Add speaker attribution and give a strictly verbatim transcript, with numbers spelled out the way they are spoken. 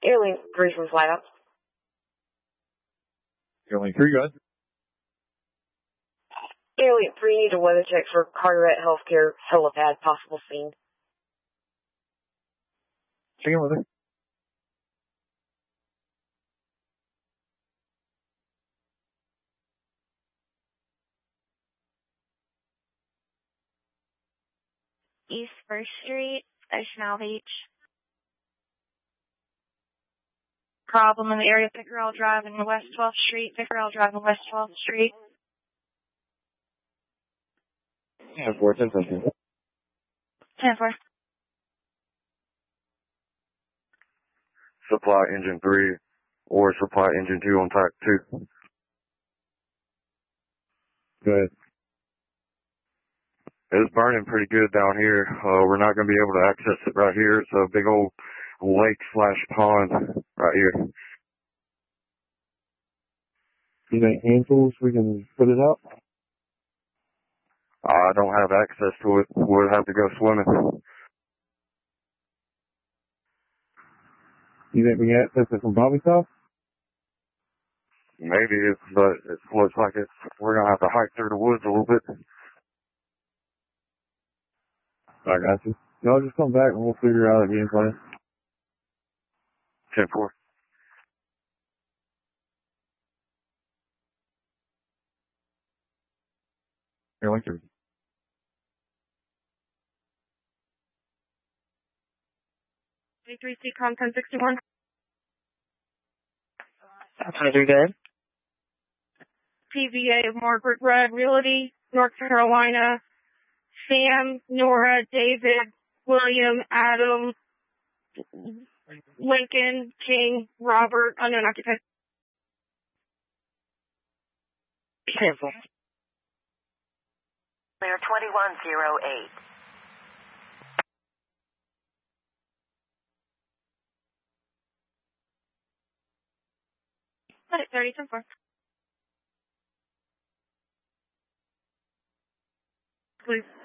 Speaker 1: Alien three from Flat Out.
Speaker 2: Alien three, go ahead.
Speaker 1: Alien three need a weather check for Carteret Healthcare helipad possible scene.
Speaker 2: Check in with her.
Speaker 3: East First Street, Chanel Beach. Problem in the area of Pickerel Drive and West twelfth Street, Pickerel Drive and West twelfth Street.
Speaker 2: ten four, ten four.
Speaker 3: ten four.
Speaker 4: Supply engine three or supply engine two on type two.
Speaker 2: Go ahead.
Speaker 4: It's burning pretty good down here. Uh, we're not going to be able to access it right here. It's a big old lake slash pond right here.
Speaker 2: You think hand tools we can put it out?
Speaker 4: I don't have access to it. We'll have to go swimming.
Speaker 2: You think we can access it from Bobby's house?
Speaker 4: Maybe, but it looks like it's, we're going to have to hike through the woods a little bit.
Speaker 2: I got you. Y'all just come back and we'll figure out a game plan.
Speaker 4: ten four.
Speaker 2: Here, like your
Speaker 3: three C Com ten sixty-one.
Speaker 1: twenty-three, good.
Speaker 3: P V A of Margaret Red Realty, North Carolina. Sam, Nora, David, William, Adam, Lincoln, King, Robert, unknown occupant.
Speaker 1: Cancel.
Speaker 5: Clear twenty-one oh eight.
Speaker 3: Let it thirty, ten four. Please.